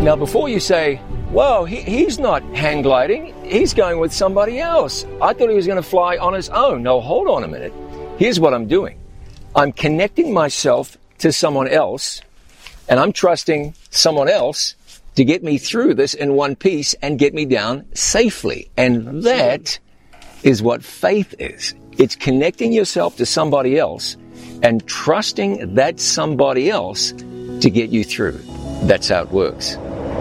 Now, before you say, well, he's not hang gliding, he's going with somebody else. I thought he was going to fly on his own. No, hold on a minute. Here's what I'm doing. I'm connecting myself to someone else, and I'm trusting someone else to get me through this in one piece and get me down safely. And that is what faith is. It's connecting yourself to somebody else and trusting that somebody else to get you through. That's how it works.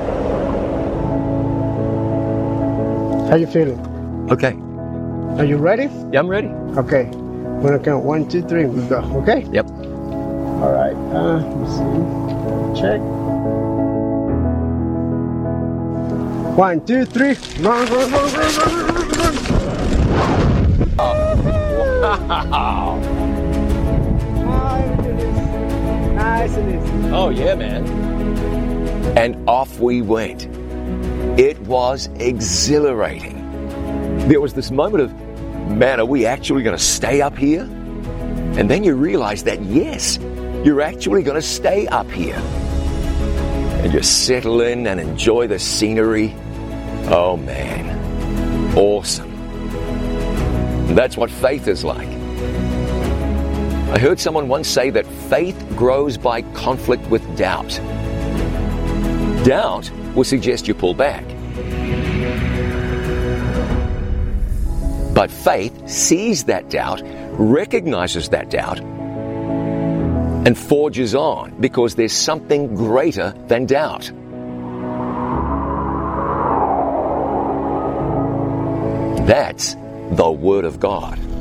How you feeling? Okay. Are you ready? Yeah, I'm ready. Okay. I'm gonna count 1, 2, 3. We go. Okay. Yep. All right. Let me see. Check. 1, 2, 3. Run, run, run, run, run, run, run. Wow. Nice and easy. Oh, yeah, man. And off we went. It was exhilarating. There was this moment of, man, are we actually going to stay up here? And then you realize that, yes, you're actually going to stay up here. And you settle in and enjoy the scenery. Oh, man. Awesome. And that's what faith is like. I heard someone once say that faith grows by conflict with doubt. Doubt will suggest you pull back. But faith sees that doubt, recognizes that doubt, and forges on because there's something greater than doubt. That's the Word of God.